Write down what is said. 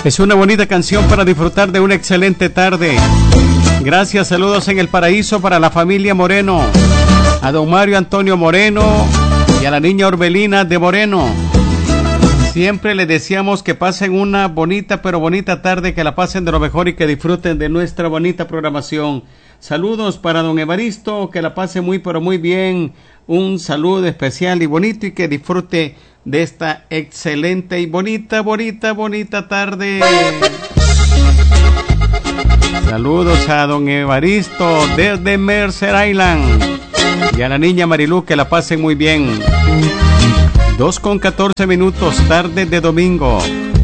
Es una bonita canción para disfrutar de una excelente tarde. Gracias, saludos en el paraíso para la familia Moreno, a don Mario Antonio Moreno y a la niña Orbelina de Moreno. Siempre les deseamos que pasen una bonita pero bonita tarde, que la pasen de lo mejor y que disfruten de nuestra bonita programación. Saludos para don Evaristo, que la pase muy pero muy bien. Un saludo especial y bonito y que disfrute de esta excelente y bonita tarde. Saludos a don Evaristo desde Mercer Island y a la niña Marilú, que la pasen muy bien. 2:14 tarde de domingo.